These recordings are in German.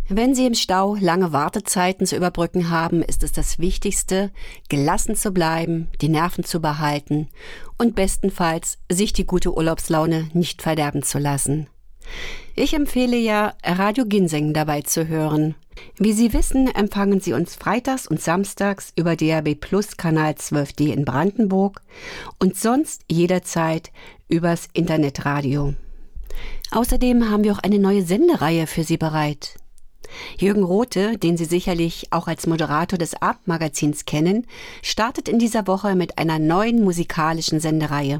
Wenn Sie im Stau lange Wartezeiten zu überbrücken haben, ist es das Wichtigste, gelassen zu bleiben, die Nerven zu behalten und bestenfalls sich die gute Urlaubslaune nicht verderben zu lassen. Ich empfehle ja, Radio Ginseng dabei zu hören. Wie Sie wissen, empfangen Sie uns freitags und samstags über DAB+ Kanal 12D in Brandenburg und sonst jederzeit übers Internetradio. Außerdem haben wir auch eine neue Sendereihe für Sie bereit. Jürgen Rothe, den Sie sicherlich auch als Moderator des Abendmagazins kennen, startet in dieser Woche mit einer neuen musikalischen Sendereihe.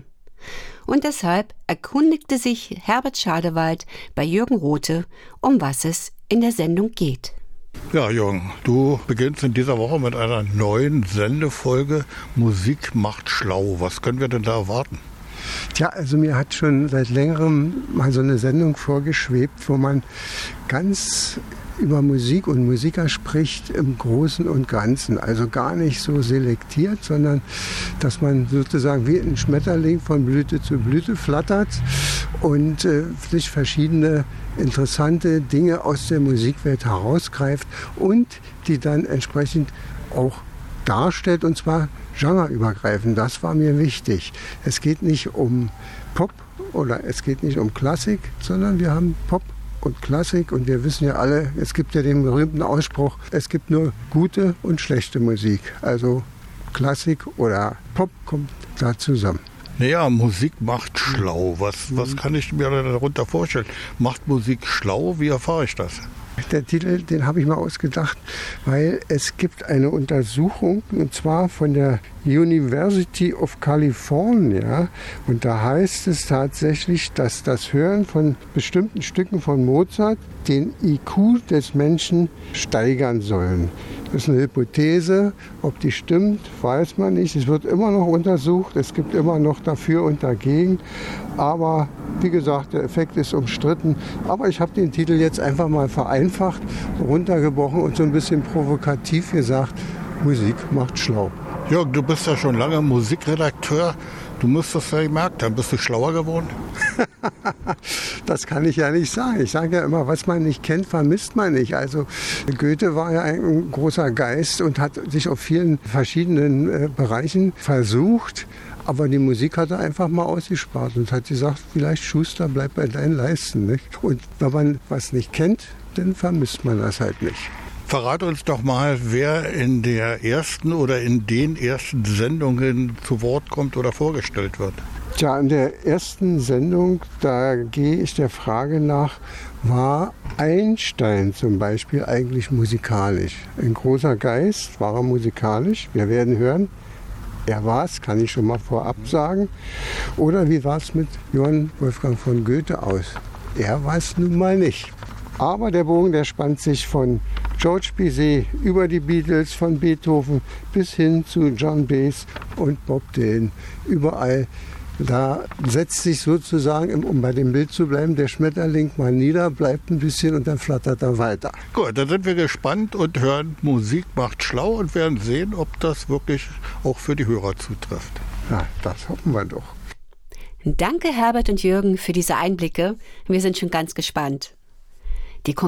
Und deshalb erkundigte sich Herbert Schadewald bei Jürgen Rothe, um was es in der Sendung geht. Ja, Jürgen, du beginnst in dieser Woche mit einer neuen Sendefolge Musik macht schlau. Was können wir denn da erwarten? Tja, also mir hat schon seit längerem mal so eine Sendung vorgeschwebt, wo man ganz über Musik und Musiker spricht im Großen und Ganzen. Also gar nicht so selektiert, sondern dass man sozusagen wie ein Schmetterling von Blüte zu Blüte flattert und sich verschiedene interessante Dinge aus der Musikwelt herausgreift und die dann entsprechend auch darstellt, und zwar genreübergreifend. Das war mir wichtig. Es geht nicht um Pop oder es geht nicht um Klassik, sondern wir haben Pop und Klassik und wir wissen ja alle, es gibt ja den berühmten Ausspruch, es gibt nur gute und schlechte Musik. Also Klassik oder Pop kommt da zusammen. Naja, Musik macht schlau. Was kann ich mir darunter vorstellen? Macht Musik schlau? Wie erfahre ich das? Der Titel, den habe ich mal ausgedacht, weil es gibt eine Untersuchung, und zwar von der University of California. Und da heißt es tatsächlich, dass das Hören von bestimmten Stücken von Mozart den IQ des Menschen steigern sollen. Das ist eine Hypothese. Ob die stimmt, weiß man nicht. Es wird immer noch untersucht. Es gibt immer noch dafür und dagegen. Aber wie gesagt, der Effekt ist umstritten. Aber ich habe den Titel jetzt einfach mal vereinfacht, runtergebrochen und so ein bisschen provokativ gesagt, Musik macht schlau. Jürgen, du bist ja schon lange Musikredakteur. Du musst das ja gemerkt haben. Bist du schlauer geworden? Das kann ich ja nicht sagen. Ich sage ja immer, was man nicht kennt, vermisst man nicht. Also Goethe war ja ein großer Geist und hat sich auf vielen verschiedenen Bereichen versucht. Aber die Musik hat er einfach mal ausgespart und hat gesagt, vielleicht Schuster, bleib bei deinen Leisten. Nicht? Und wenn man was nicht kennt, dann vermisst man das halt nicht. Verrate uns doch mal, wer in der ersten oder in den ersten Sendungen zu Wort kommt oder vorgestellt wird. Tja, in der ersten Sendung, da gehe ich der Frage nach, war Einstein zum Beispiel eigentlich musikalisch? Ein großer Geist, war er musikalisch? Wir werden hören, er war es, kann ich schon mal vorab sagen. Oder wie war es mit Johann Wolfgang von Goethe aus? Er war es nun mal nicht. Aber der Bogen, der spannt sich von George Bizet über die Beatles, von Beethoven bis hin zu John Baez und Bob Dylan. Überall, da setzt sich sozusagen, um bei dem Bild zu bleiben, der Schmetterling mal nieder, bleibt ein bisschen und dann flattert er weiter. Gut, dann sind wir gespannt und hören, Musik macht schlau und werden sehen, ob das wirklich auch für die Hörer zutrifft. Ja, das hoffen wir doch. Danke Herbert und Jürgen für diese Einblicke. Wir sind schon ganz gespannt.